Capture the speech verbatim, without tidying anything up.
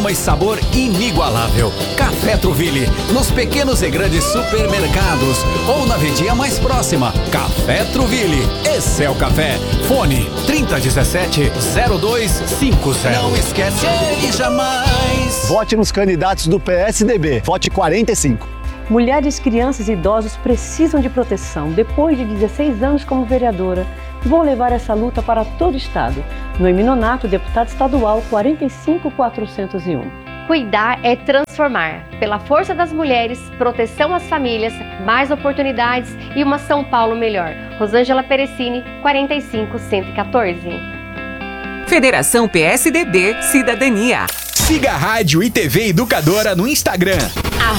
aroma e sabor inigualável. Café Trouville, nos pequenos e grandes supermercados ou na vendinha mais próxima. Café Trouville, esse é o café. Fone trinta dezessete zero dois cinquenta. Não esquece ele jamais. Vote nos candidatos do P S D B. Vote quarenta e cinco. Mulheres, crianças e idosos precisam de proteção. Depois de dezesseis anos como vereadora, vou levar essa luta para todo o estado. Noemi Nonato, deputado estadual quarenta e cinco mil quatrocentos e um. Cuidar é transformar. Pela força das mulheres, proteção às famílias, mais oportunidades e uma São Paulo melhor. Rosângela Perecini, quarenta e cinco mil cento e quatorze. Federação P S D B Cidadania. Siga a Rádio e T V Educadora no Instagram.